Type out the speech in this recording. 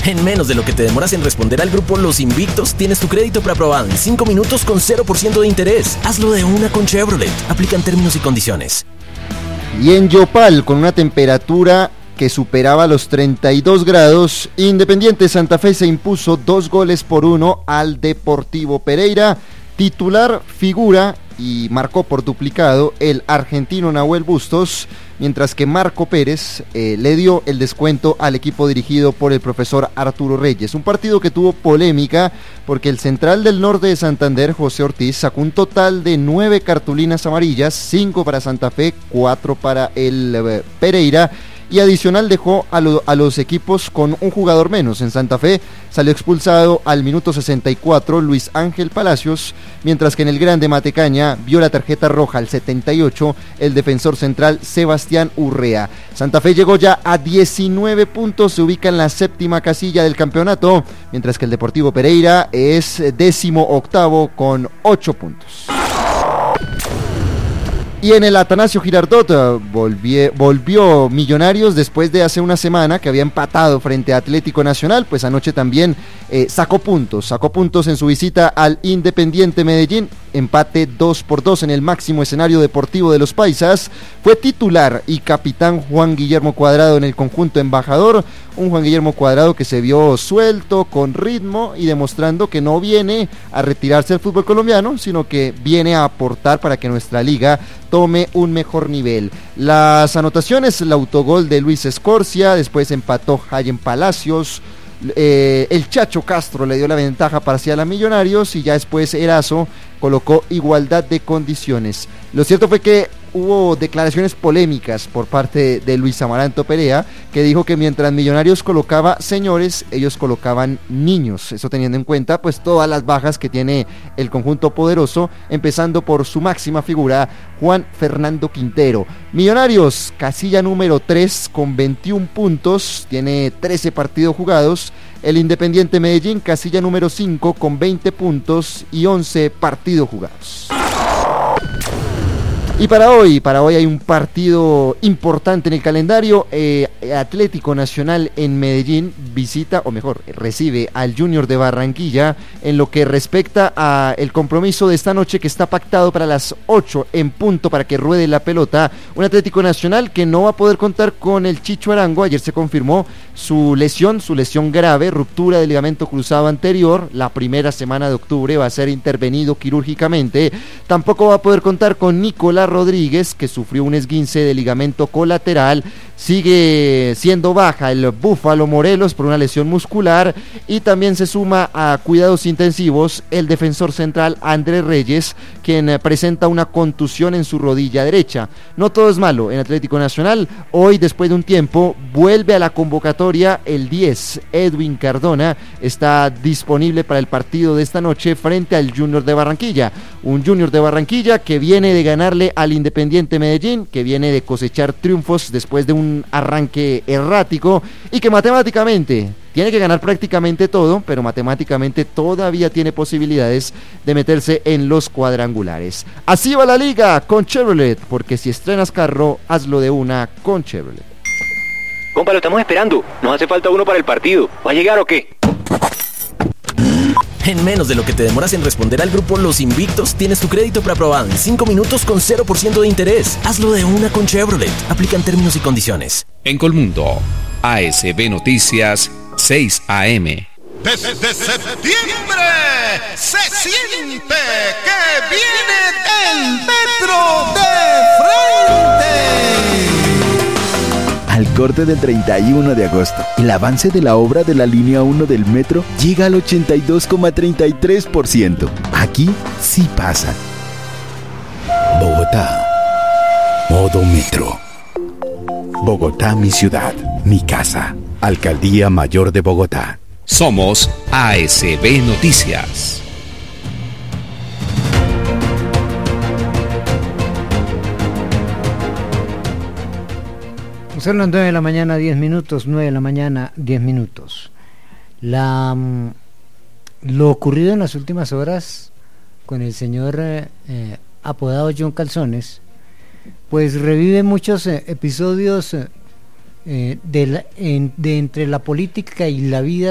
En menos de lo que te demoras en responder al grupo Los Invictos, tienes tu crédito preaprobado en 5 minutos con 0% de interés. Hazlo de una con Chevrolet. Aplican términos y condiciones. Y en Yopal, con una temperatura que superaba los 32 grados, Independiente Santa Fe se impuso 2-1 al Deportivo Pereira. Titular, figura y marcó por duplicado el argentino Nahuel Bustos, mientras que Marco Pérez le dio el descuento al equipo dirigido por el profesor Arturo Reyes. Un partido que tuvo polémica porque el central del norte de Santander, José Ortiz, sacó un total de 9 cartulinas amarillas, 5 para Santa Fe, 4 para el Pereira, y adicional dejó a los equipos con un jugador menos. En Santa Fe salió expulsado al minuto 64 Luis Ángel Palacios, mientras que en el Grande Matecaña vio la tarjeta roja al 78 el defensor central Sebastián Urrea. Santa Fe llegó ya a 19 puntos, se ubica en la séptima casilla del campeonato, mientras que el Deportivo Pereira es 18º con 8 puntos. Y en el Atanasio Girardot volvió Millonarios después de hace una semana que había empatado frente a Atlético Nacional. Pues anoche también sacó puntos en su visita al Independiente Medellín. Empate 2-2 en el máximo escenario deportivo de los paisas. Fue titular y capitán Juan Guillermo Cuadrado en el conjunto embajador. Un Juan Guillermo Cuadrado que se vio suelto, con ritmo y demostrando que no viene a retirarse del fútbol colombiano, sino que viene a aportar para que nuestra liga tome un mejor nivel. Las anotaciones: el autogol de Luis Escorcia, después empató Jayen Palacios, el Chacho Castro le dio la ventaja parcial a Millonarios y ya después Erazo colocó igualdad de condiciones. Lo cierto fue que hubo declaraciones polémicas por parte de Luis Amaranto Perea, que dijo que mientras Millonarios colocaba señores, ellos colocaban niños. Eso teniendo en cuenta pues todas las bajas que tiene el conjunto poderoso, empezando por su máxima figura, Juan Fernando Quintero. Millonarios, casilla número 3 con 21 puntos, tiene 13 partidos jugados. El Independiente Medellín, casilla número 5 con 20 puntos y 11 partidos jugados. Y para hoy hay un partido importante en el calendario. Atlético Nacional en Medellín recibe al Junior de Barranquilla en lo que respecta a el compromiso de esta noche, que está pactado para las 8 en punto para que ruede la pelota. Un Atlético Nacional que no va a poder contar con el Chicho Arango. Ayer se confirmó su lesión grave, ruptura del ligamento cruzado anterior. La primera semana de octubre va a ser intervenido quirúrgicamente. Tampoco va a poder contar con Nicolás Rodríguez, que sufrió un esguince de ligamento colateral. Sigue siendo baja el Búfalo Morelos por una lesión muscular, y también se suma a cuidados intensivos el defensor central Andrés Reyes, quien presenta una contusión en su rodilla derecha. No todo es malo en Atlético Nacional. Hoy, después de un tiempo, vuelve a la convocatoria el 10, Edwin Cardona. Está disponible para el partido de esta noche frente al Junior de Barranquilla. Un Junior de Barranquilla que viene de ganarle al Independiente Medellín, que viene de cosechar triunfos después de un arranque errático, y que matemáticamente tiene que ganar prácticamente todo, pero matemáticamente todavía tiene posibilidades de meterse en los cuadrangulares. Así va la liga con Chevrolet, porque si estrenas carro, hazlo de una con Chevrolet. Compa, lo estamos esperando. Nos hace falta uno para el partido. ¿Va a llegar o qué? En menos de lo que te demoras en responder al grupo Los Invictos, tienes tu crédito preaprobado en 5 minutos con 0% de interés. Hazlo de una con Chevrolet. Aplican términos y condiciones. En Colmundo, ASB Noticias, 6 AM. Desde septiembre se siente que viene el metro de frente. Al corte del 31 de agosto, el avance de la obra de la línea 1 del metro llega al 82,33%. Aquí sí pasa. Bogotá, modo metro. Bogotá, mi ciudad, mi casa. Alcaldía Mayor de Bogotá. Somos ASB Noticias. Son las 9 de la mañana, 10 minutos, 9 de la mañana, 10 minutos. Lo ocurrido en las últimas horas con el señor apodado John Calzones, pues revive muchos episodios de entre la política y la vida